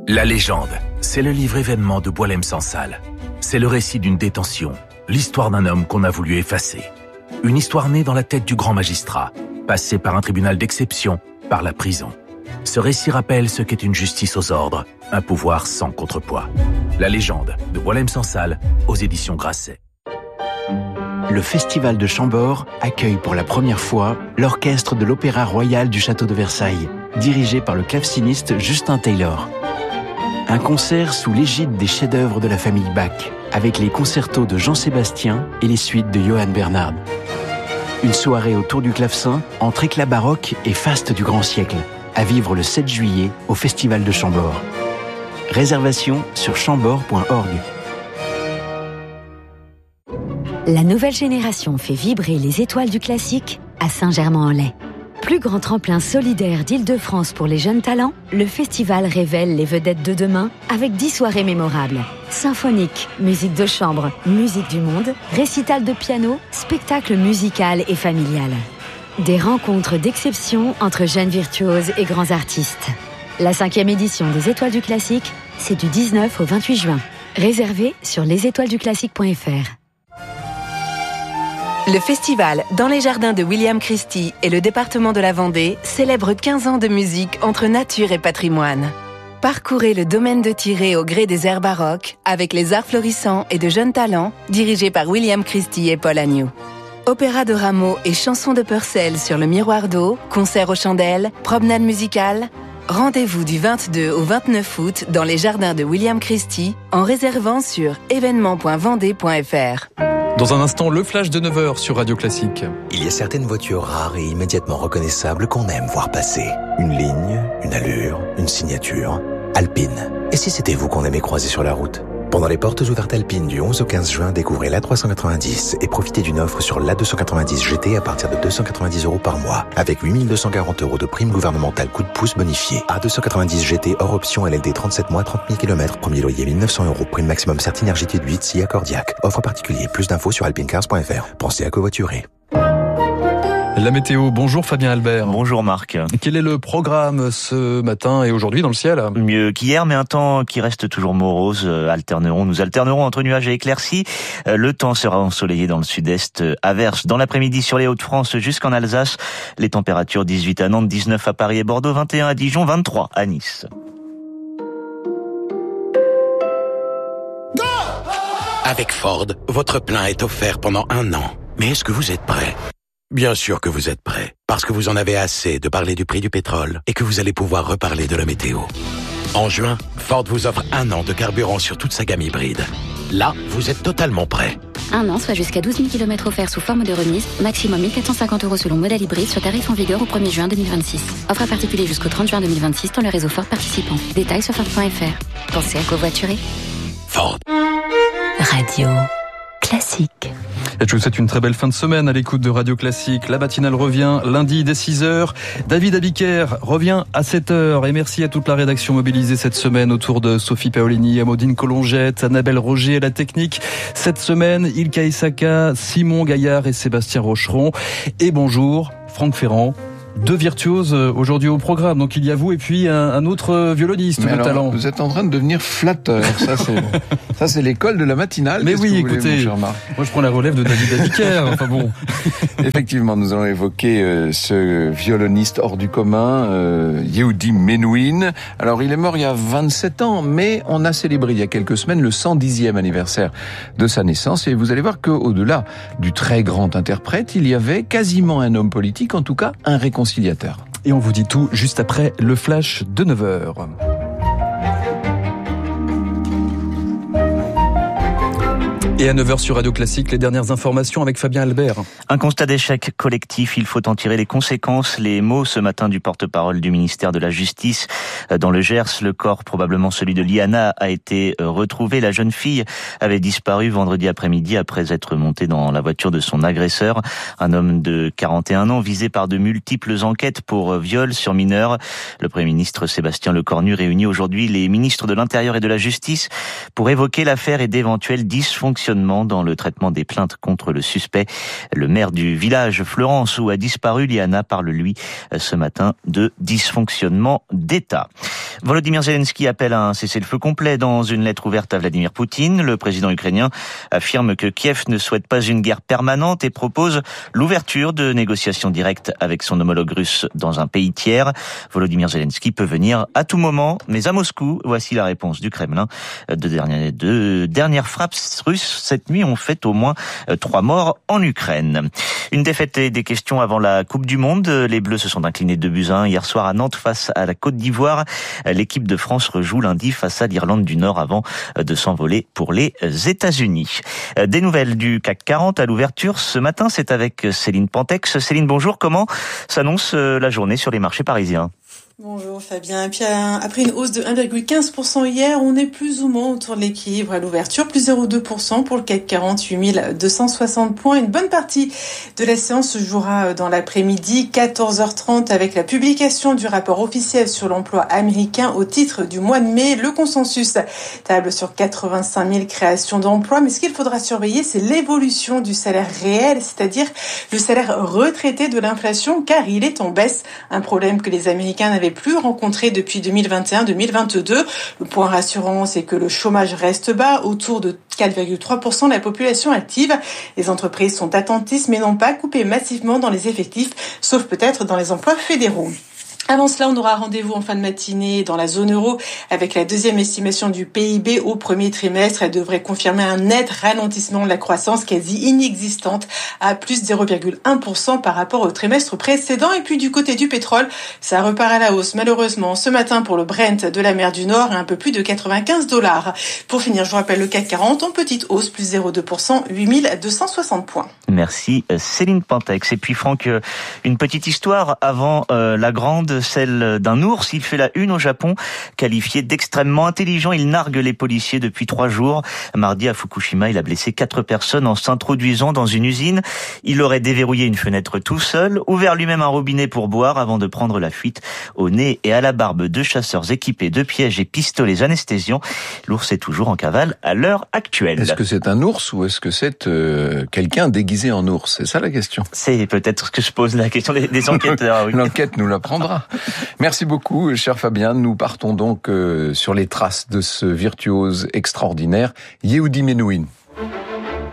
La légende, c'est le livre événement de Boualem Sansal. C'est le récit d'une détention, l'histoire d'un homme qu'on a voulu effacer. Une histoire née dans la tête du grand magistrat, passée par un tribunal d'exception, par la prison. Ce récit rappelle ce qu'est une justice aux ordres, un pouvoir sans contrepoids. La légende de Boualem Sansal aux éditions Grasset. Le Festival de Chambord accueille pour la première fois l'orchestre de l'Opéra Royal du Château de Versailles, dirigé par le claveciniste Justin Taylor. Un concert sous l'égide des chefs-d'œuvre de la famille Bach, avec les concertos de Jean-Sébastien et les suites de Johann Bernhard. Une soirée autour du clavecin entre éclat baroque et faste du grand siècle, à vivre le 7 juillet au Festival de Chambord. Réservation sur chambord.org. La nouvelle génération fait vibrer les étoiles du classique à Saint-Germain-en-Laye. Plus grand tremplin solidaire d'Île-de-France pour les jeunes talents, le festival révèle les vedettes de demain avec 10 soirées mémorables. Symphonique, musique de chambre, musique du monde, récital de piano, spectacle musical et familial. Des rencontres d'exception entre jeunes virtuoses et grands artistes. La 5e édition des Étoiles du Classique, c'est du 19 au 28 juin. Réservé sur lesétoilesduclassique.fr. Le festival Dans les jardins de William Christie et le département de la Vendée célèbre 15 ans de musique entre nature et patrimoine. Parcourez le domaine de Thierry au gré des airs baroques avec les arts florissants et de jeunes talents dirigés par William Christie et Paul Agnew. Opéra de Rameau et chansons de Purcell sur le miroir d'eau, concert aux chandelles, promenade musicale. Rendez-vous du 22 au 29 août dans les jardins de William Christie en réservant sur événement.vendée.fr. Dans un instant, le flash de 9h sur Radio Classique. Il y a certaines voitures rares et immédiatement reconnaissables qu'on aime voir passer. Une ligne, une allure, une signature. Alpine. Et si c'était vous qu'on aimait croiser sur la route ? Pendant les portes ouvertes Alpine du 11 au 15 juin, découvrez l'A390 et profitez d'une offre sur l'A290 GT à partir de 290 € par mois, avec 8 240 € de prime gouvernementale coup de pouce bonifié. A290 GT hors option LLD 37 mois, 30 000 km, premier loyer 1 900 €, prime maximum Certinergie de 8 si accordiaque. Offre particulier, plus d'infos sur alpinecars.fr. Pensez à covoiturer. La météo, bonjour Fabien Albert. Bonjour Marc. Quel est le programme ce matin et aujourd'hui dans le ciel ? Mieux qu'hier, mais un temps qui reste toujours morose. Nous alternerons entre nuages et éclaircies. Le temps sera ensoleillé dans le sud-est, averse dans l'après-midi sur les Hauts-de-France jusqu'en Alsace. Les températures 18 à Nantes, 19 à Paris et Bordeaux, 21 à Dijon, 23 à Nice. Avec Ford, votre plein est offert pendant 1 an. Mais est-ce que vous êtes prêt ? Bien sûr que vous êtes prêts, parce que vous en avez assez de parler du prix du pétrole et que vous allez pouvoir reparler de la météo. En juin, Ford vous offre 1 an de carburant sur toute sa gamme hybride. Là, vous êtes totalement prêts. 1 an, soit jusqu'à 12 000 km offerts sous forme de remise, maximum 1 450 € selon modèle hybride sur tarif en vigueur au 1er juin 2026. Offre à particulier jusqu'au 30 juin 2026 dans le réseau Ford participant. Détails sur Ford.fr. Pensez à covoiturer. Ford. Radio Classique. Et je vous souhaite une très belle fin de semaine à l'écoute de Radio Classique. La matinale revient lundi dès 6h. David Abiker revient à 7h. Et merci à toute la rédaction mobilisée cette semaine autour de Sophie Paolini, Amandine Collongette, Annabelle Roger à la technique. Cette semaine, Ilka Isaka, Simon Gaillard et Sébastien Rocheron. Et bonjour, Franck Ferrand. 2 virtuoses aujourd'hui au programme. Donc il y a vous et puis un autre violoniste de talent. Vous êtes en train de devenir flatteur. Ça c'est l'école de la matinale. Mais oui, écoutez, moi je prends la relève de David Abiker. Enfin bon. Effectivement, nous allons évoquer ce violoniste hors du commun, Yehudi Menuhin. Alors il est mort il y a 27 ans, mais on a célébré il y a quelques semaines le 110e anniversaire de sa naissance. Et vous allez voir qu'au-delà du très grand interprète, il y avait quasiment un homme politique, en tout cas un réconciliateur. Et on vous dit tout juste après le flash de 9h. Et à 9h sur Radio Classique, les dernières informations avec Fabien Albert. Un constat d'échec collectif, il faut en tirer les conséquences. Les mots ce matin du porte-parole du ministère de la Justice. Dans le Gers, le corps, probablement celui de Liana, a été retrouvé. La jeune fille avait disparu vendredi après-midi après être montée dans la voiture de son agresseur. Un homme de 41 ans visé par de multiples enquêtes pour viol sur mineur. Le Premier ministre Sébastien Lecornu réunit aujourd'hui les ministres de l'Intérieur et de la Justice pour évoquer l'affaire et d'éventuels dysfonctionnements dysfonctionnement dans le traitement des plaintes contre le suspect. Le maire du village Fleurance où a disparu Liana parle, lui, ce matin de dysfonctionnement d'État. Volodymyr Zelensky appelle à un cessez-le-feu complet dans une lettre ouverte à Vladimir Poutine. Le président ukrainien affirme que Kiev ne souhaite pas une guerre permanente et propose l'ouverture de négociations directes avec son homologue russe dans un pays tiers. Volodymyr Zelensky peut venir à tout moment, mais à Moscou, voici la réponse du Kremlin. Deux dernières frappes russes cette nuit ont fait au moins 3 morts en Ukraine. Une défaite et des questions avant la Coupe du Monde. Les Bleus se sont inclinés 2-1 hier soir à Nantes face à la Côte d'Ivoire. L'équipe de France rejoue lundi face à l'Irlande du Nord avant de s'envoler pour les États-Unis. Des nouvelles du CAC 40 à l'ouverture ce matin, c'est avec Céline Pantex. Céline, bonjour. Comment s'annonce la journée sur les marchés parisiens ? Bonjour Fabien. Et puis après une hausse de 1,15% hier, on est plus ou moins autour de l'équilibre à l'ouverture, plus 0,2% pour le CAC 40, 8260 points. Une bonne partie de la séance se jouera dans l'après-midi, 14h30, avec la publication du rapport officiel sur l'emploi américain au titre du mois de mai. Le consensus table sur 85 000 créations d'emplois, mais ce qu'il faudra surveiller, c'est l'évolution du salaire réel, c'est-à-dire le salaire retraité de l'inflation, car il est en baisse, un problème que les Américains n'avaient plus rencontré depuis 2021-2022. Le point rassurant, c'est que le chômage reste bas, autour de 4,3% de la population active. Les entreprises sont attentistes mais n'ont pas coupé massivement dans les effectifs, sauf peut-être dans les emplois fédéraux. Avant cela, on aura rendez-vous en fin de matinée dans la zone euro avec la deuxième estimation du PIB au premier trimestre. Elle devrait confirmer un net ralentissement de la croissance quasi inexistante à plus 0,1% par rapport au trimestre précédent. Et puis du côté du pétrole, ça repart à la hausse malheureusement ce matin pour le Brent de la mer du Nord à un peu plus de $95. Pour finir, je vous rappelle le CAC 40 en petite hausse, plus 0,2%, 8260 points. Merci Céline Pantex. Et puis Franck, une petite histoire avant la grande, celle d'un ours. Il fait la une au Japon, qualifié d'extrêmement intelligent. Il nargue les policiers depuis 3 jours. Mardi à Fukushima, il a blessé 4 personnes en s'introduisant dans une usine. Il aurait déverrouillé une fenêtre tout seul, ouvert lui-même un robinet pour boire avant de prendre la fuite au nez et à la barbe de chasseurs équipés de pièges et pistolets anesthésiants. L'ours est toujours en cavale à l'heure actuelle. Est-ce que c'est un ours ou est-ce que c'est quelqu'un déguisé en ours ? C'est ça la question. C'est peut-être ce que se pose la question des enquêteurs. Oui. L'enquête nous l'apprendra. Merci beaucoup, cher Fabien. Nous partons donc sur les traces de ce virtuose extraordinaire, Yehudi Menuhin.